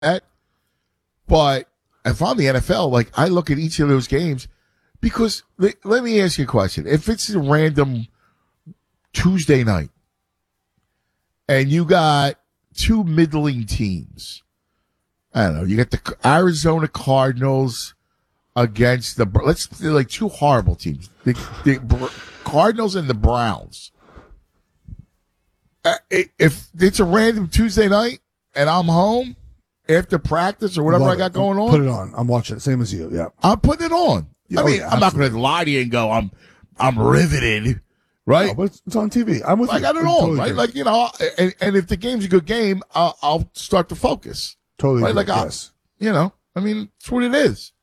that. But if I'm the NFL, like, I look at each of those games because let me ask you a question. If it's a random Tuesday night and you got two middling teams, I don't know, you got the Arizona Cardinals against they're like two horrible teams, the Cardinals and the Browns. If it's a random Tuesday night and I'm home after practice or whatever I got going on, put it on. I'm watching it, same as you. Yeah, I'm putting it on. I mean, I'm not going to lie to you and go, I'm riveted, right? No, but it's on TV. I'm with you. I got it on, totally, right? Like, you know, and if the game's a good game, I'll start to focus. Totally, right? Like, yes. You know, I mean, it's what it is.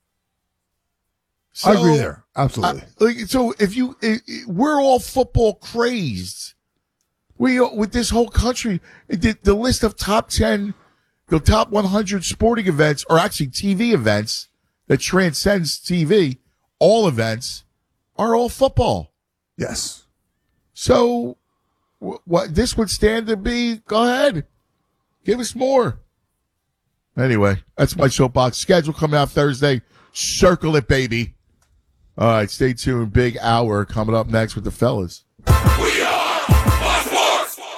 So, I agree there, absolutely. So we're all football crazed. With this whole country, the list of top 10, the top 100 sporting events, or actually TV events that transcends TV, all events are all football. Yes. So what this would stand to be, go ahead. Give us more. Anyway, that's my soapbox. Schedule coming out Thursday. Circle it, baby. All right, stay tuned. Big hour coming up next with the fellas. We are Fox Sports.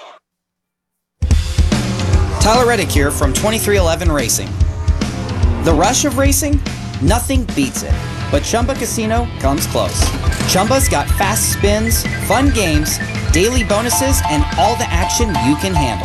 Tyler Reddick here from 2311 Racing. The rush of racing? Nothing beats it. But Chumba Casino comes close. Chumba's got fast spins, fun games, daily bonuses, and all the action you can handle.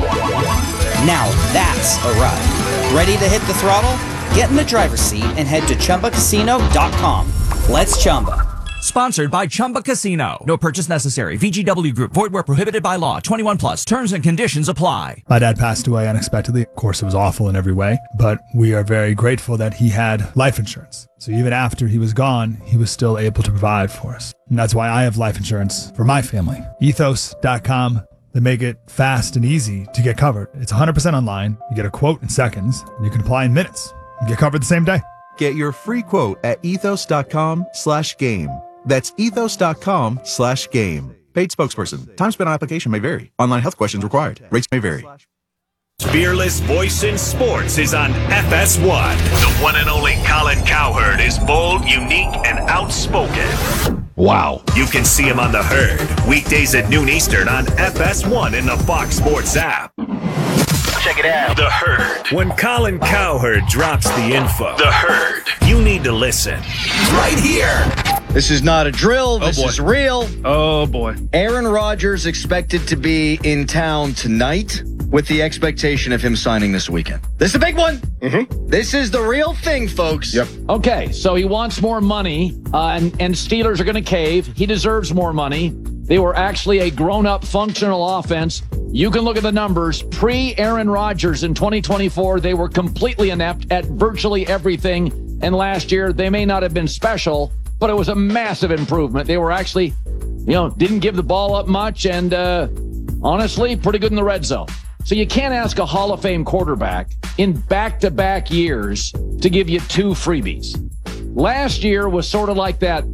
Now that's a ride. Ready to hit the throttle? Get in the driver's seat and head to ChumbaCasino.com. Let's Chumba. Sponsored by Chumba Casino. No purchase necessary. VGW Group. Void where prohibited by law. 21 plus. Terms and conditions apply. My dad passed away unexpectedly. Of course, it was awful in every way, but we are very grateful that he had life insurance. So even after he was gone, he was still able to provide for us. And that's why I have life insurance for my family. Ethos.com. They make it fast and easy to get covered. It's 100% online. You get a quote in seconds. And you can apply in minutes. You get covered the same day. Get your free quote at ethos.com/game. That's ethos.com/game. Paid spokesperson. Time spent on application may vary. Online health questions required. Rates may vary. Fearless voice in sports is on FS1. The one and only Colin Cowherd is bold, unique, and outspoken. Wow. You can see him on The Herd, weekdays at noon Eastern on FS1 in the Fox Sports app. Check it out. The Herd. When Colin Cowherd drops the info, The Herd, you need to listen. Right here. This is not a drill. This is real. Oh, boy. Aaron Rodgers expected to be in town tonight with the expectation of him signing this weekend. This is the big one. Mm-hmm. This is the real thing, folks. Yep. Okay, so he wants more money, and Steelers are going to cave. He deserves more money. They were actually a grown-up functional offense. You can look at the numbers. Pre-Aaron Rodgers in 2024, they were completely inept at virtually everything. And last year, they may not have been special, but it was a massive improvement. They were actually, didn't give the ball up much and honestly, pretty good in the red zone. So you can't ask a Hall of Fame quarterback in back-to-back years to give you two freebies. Last year was sort of like that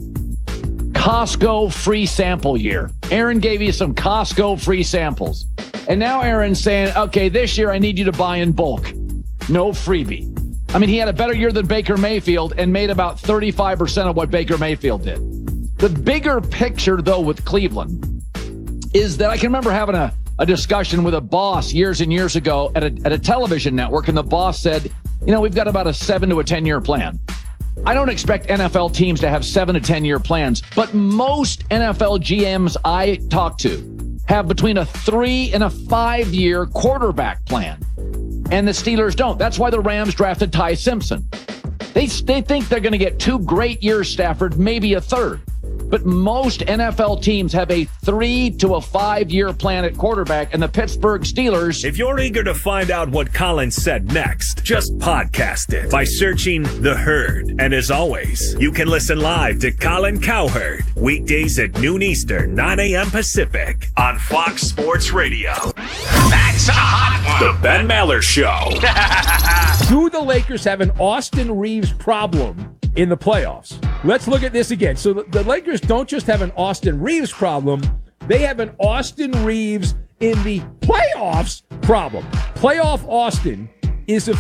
Costco free sample year. Aaron gave you some Costco free samples. And now Aaron's saying, okay, this year I need you to buy in bulk. No freebie. I mean, he had a better year than Baker Mayfield and made about 35% of what Baker Mayfield did. The bigger picture, though, with Cleveland is that I can remember having a discussion with a boss years and years ago at a television network, and the boss said, we've got about a 7 to a 10-year plan. I don't expect NFL teams to have 7 to 10-year plans, but most NFL GMs I talk to have between a 3 and a 5-year quarterback plan. And the Steelers don't. That's why the Rams drafted Ty Simpson. They think they're going to get 2 great years, Stafford, maybe a third. But most NFL teams have a 3 to a 5-year plan at quarterback, and the Pittsburgh Steelers... If you're eager to find out what Colin said next, just podcast it by searching The Herd. And as always, you can listen live to Colin Cowherd, weekdays at noon Eastern, 9 a.m. Pacific, on Fox Sports Radio. That's a hot one. The Ben Maller Show. Do the Lakers have an Austin Reeves problem in the playoffs? Let's look at this again. So the Lakers don't just have an Austin Reeves problem, they have an Austin Reeves in the playoffs problem. Playoff Austin is